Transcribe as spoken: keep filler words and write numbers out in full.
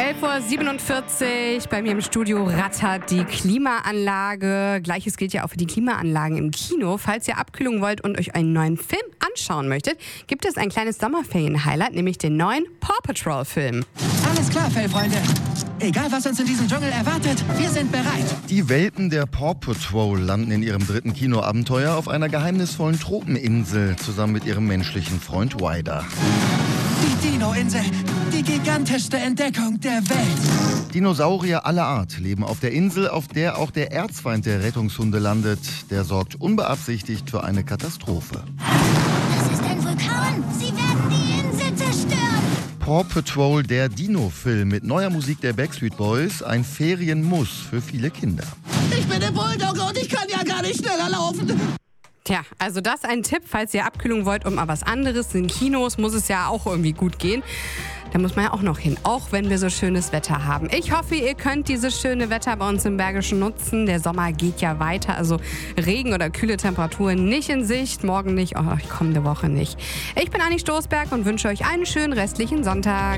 elf Uhr siebenundvierzig, bei mir im Studio rattert die Klimaanlage. Gleiches gilt ja auch für die Klimaanlagen im Kino. Falls ihr Abkühlung wollt und euch einen neuen Film anschauen möchtet, gibt es ein kleines Sommerferien-Highlight, nämlich den neuen Paw Patrol-Film. Alles klar, Fellfreunde. Egal, was uns in diesem Dschungel erwartet, wir sind bereit. Die Welpen der Paw Patrol landen in ihrem dritten Kinoabenteuer auf einer geheimnisvollen Tropeninsel zusammen mit ihrem menschlichen Freund Ryder. Die Dino-Insel, die gigantischste Entdeckung der Welt. Dinosaurier aller Art leben auf der Insel, auf der auch der Erzfeind der Rettungshunde landet. Der sorgt unbeabsichtigt für eine Katastrophe. Das ist ein Vulkan. Sie werden die Insel zerstören. Paw Patrol, der Dino-Film mit neuer Musik der Backstreet Boys, ein Ferienmuss für viele Kinder. Ich bin der Bulldogger und ich kann ja gar nicht schneller laufen. Tja, also das ein Tipp, falls ihr Abkühlung wollt und mal was anderes. In Kinos muss es ja auch irgendwie gut gehen. Da muss man ja auch noch hin, auch wenn wir so schönes Wetter haben. Ich hoffe, ihr könnt dieses schöne Wetter bei uns im Bergischen nutzen. Der Sommer geht ja weiter, also Regen oder kühle Temperaturen nicht in Sicht. Morgen nicht, oh, kommende Woche nicht. Ich bin Anni Stoßberg und wünsche euch einen schönen restlichen Sonntag.